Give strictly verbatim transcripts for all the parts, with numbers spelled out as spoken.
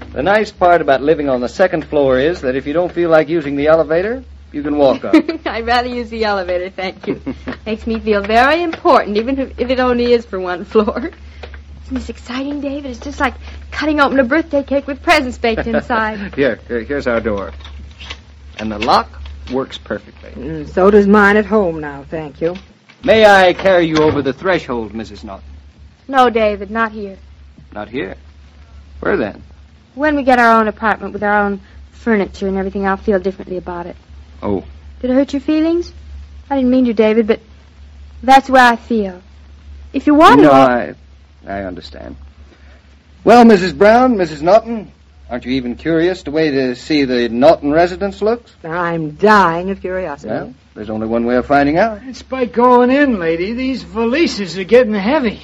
The nice part about living on the second floor is that if you don't feel like using the elevator, you can walk up. I'd rather use the elevator, thank you. Makes me feel very important, even if, if it only is for one floor. Isn't this exciting, David? It's just like cutting open a birthday cake with presents baked inside. Here, here, here's our door. And the lock works perfectly. Mm, so does mine at home now, thank you. May I carry you over the threshold, Missus Norton? No, David, not here. Not here. Where then? When we get our own apartment with our own furniture and everything, I'll feel differently about it. Oh. Did it hurt your feelings? I didn't mean to, David, but that's where I feel. If you want to... No, I, I understand. Well, Missus Brown, Missus Norton, aren't you even curious the way to see the Norton residence looks? I'm dying of curiosity. Well, there's only one way of finding out. It's by going in, lady. These valises are getting heavy.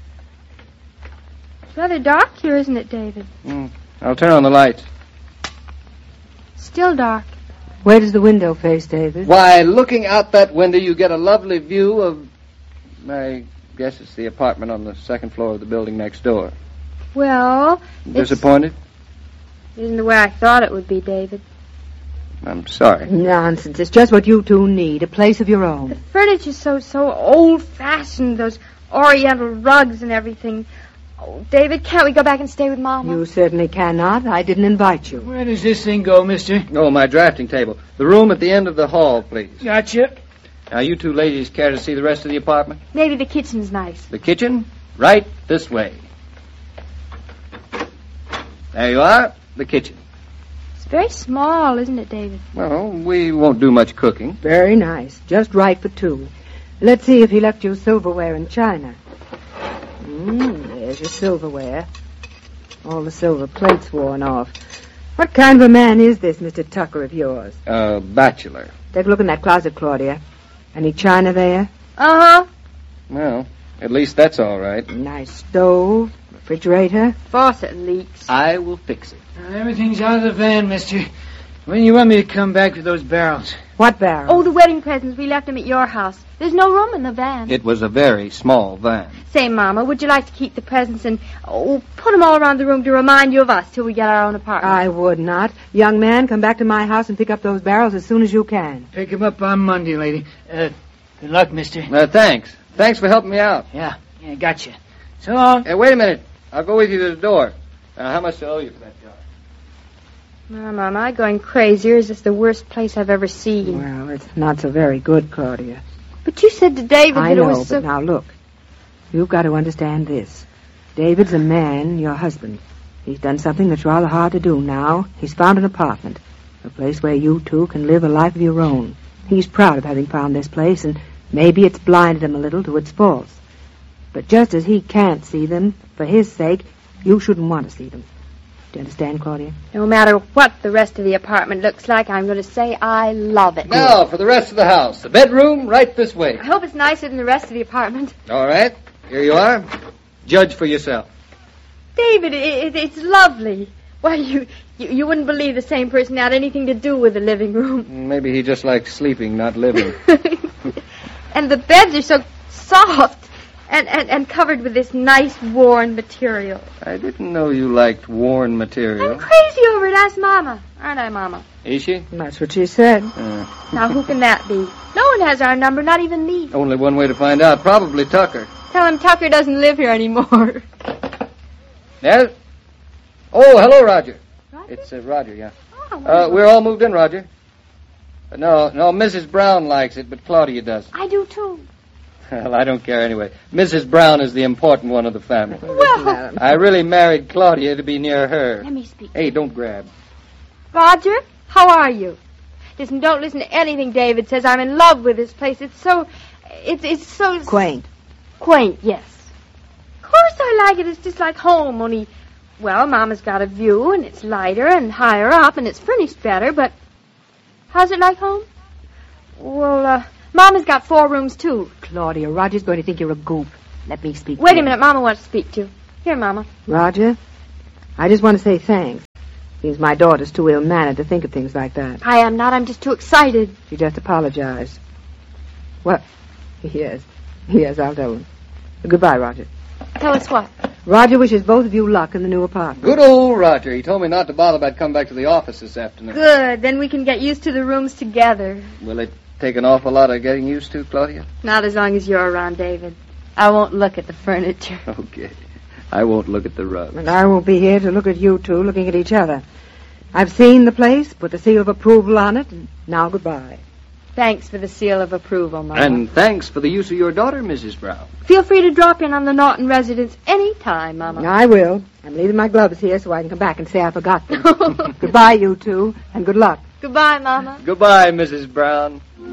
It's rather dark here, isn't it, David? Mm. I'll turn on the lights. Still dark. Where does the window face, David? Why, looking out that window, you get a lovely view of, I guess it's the apartment on the second floor of the building next door. Well, Disappointed? It isn't the way I thought it would be, David. I'm sorry. Nonsense. It's just what you two need, a place of your own. The furniture's so, so old-fashioned, those oriental rugs and everything. Oh, David, can't we go back and stay with Mama? You certainly cannot. I didn't invite you. Where does this thing go, mister? Oh, my drafting table. The room at the end of the hall, please. Gotcha. Now, you two ladies care to see the rest of the apartment? Maybe the kitchen's nice. The kitchen? Right this way. There you are, the kitchen. It's very small, isn't it, David? Well, we won't do much cooking. Very nice. Just right for two. Let's see if he left you silverware in China. Mm, there's your silverware. All the silver plates worn off. What kind of a man is this Mister Tucker of yours? Uh, bachelor. Take a look in that closet, Claudia. Any china there? Uh-huh. Well, at least that's all right. Nice stove, refrigerator. Faucet leaks. I will fix it. Uh, everything's out of the van, mister. When you want me to come back with those barrels? What barrel? Oh, the wedding presents. We left them at your house. There's no room in the van. It was a very small van. Say, Mama, would you like to keep the presents and oh, put them all around the room to remind you of us till we get our own apartment? I would not. Young man, come back to my house and pick up those barrels as soon as you can. Pick 'em up on Monday, lady. Uh, good luck, mister. Uh, thanks. Thanks for helping me out. Yeah, yeah, gotcha. So long. Hey, wait a minute. I'll go with you to the door. Uh, how much do I owe you for that job? Mama, am I going crazy, or is this the worst place I've ever seen? Well, it's not so very good, Claudia. But you said to David I that know, it was so... but now look. You've got to understand this. David's a man, your husband. He's done something that's rather hard to do now. He's found an apartment, a place where you two can live a life of your own. He's proud of having found this place, and maybe it's blinded him a little to its faults. But just as he can't see them, for his sake, you shouldn't want to see them. Do you understand, Claudia? No matter what the rest of the apartment looks like, I'm going to say I love it. Now, for the rest of the house. The bedroom, right this way. I hope it's nicer than the rest of the apartment. All right. Here you are. Judge for yourself. David, it, it, it's lovely. Why, you, you you wouldn't believe the same person had anything to do with the living room. Maybe he just likes sleeping, not living. And the beds are so soft. And, and and covered with this nice worn material. I didn't know you liked worn material. I'm crazy over it. Ask Mama. Aren't I, Mama? Is she? That's what she said. Uh, Now, who can that be? No one has our number, not even me. only one way to find out. Probably Tucker. Tell him Tucker doesn't live here anymore. Yes? Oh, hello, Roger. Roger? It's uh, Roger, yeah. Oh, Uh, we're all moved in, Roger. Uh, no, no, Missus Brown likes it, but Claudia doesn't. I do, too. Well, I don't care anyway. Missus Brown is the important one of the family. Well, I really married Claudia to be near her. let me speak. Hey, don't grab. Roger, how are you? Listen, don't listen to anything David says. I'm in love with this place. It's so... It's, it's so... Quaint. Quaint, yes. Of course I like it. It's just like home, only... Well, Mama's got a view, and it's lighter and higher up, and it's furnished better, but... How's it like home? Well, uh... Mama's got four rooms, too. Claudia, Roger's going to think you're a goop. Let me speak Wait to a him. minute. Mama wants to speak to you. Here, Mama. Roger, I just want to say thanks. Seems my daughter's too ill-mannered to think of things like that. I am not. I'm just too excited. She just apologized. Well, yes. Yes, I'll tell him. Goodbye, Roger. Tell us what? Roger wishes both of you luck in the new apartment. Good old Roger. He told me not to bother about coming back to the office this afternoon. Good. Then we can get used to the rooms together. Will it take an awful lot of getting used to, Claudia? Not as long as you're around, David. I won't look at the furniture. Okay. I won't look at the rug. And I won't be here to look at you two looking at each other. I've seen the place, put the seal of approval on it, and now goodbye. Thanks for the seal of approval, Mama. And thanks for the use of your daughter, Missus Brown. Feel free to drop in on the Norton residence any time, Mama. I will. I'm leaving my gloves here so I can come back and say I forgot them. Goodbye, you two, and good luck. Goodbye, Mama. Goodbye, Missus Brown.